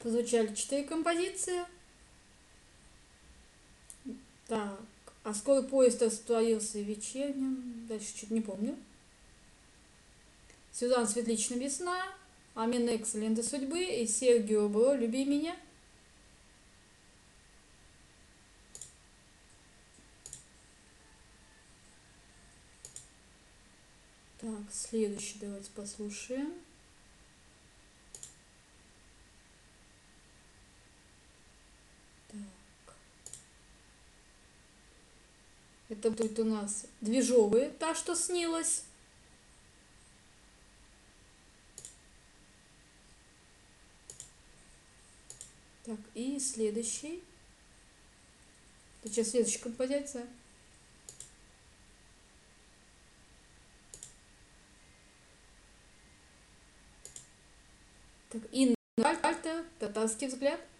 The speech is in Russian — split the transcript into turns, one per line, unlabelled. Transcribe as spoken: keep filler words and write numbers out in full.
Прозвучали четыре композиции. Так, а скорый поезд растворился в вечернем. Дальше чуть не помню. Сюзан Светлична «Весна», Амин Экс «Лента судьбы» и Сергио Бро «Люби меня». Так, следующий давайте послушаем. Так. Это будет у нас движовые, та, что снилась. Так, и следующий. Это сейчас следующая композиция. Так, Инна Альта, «Татарский взгляд».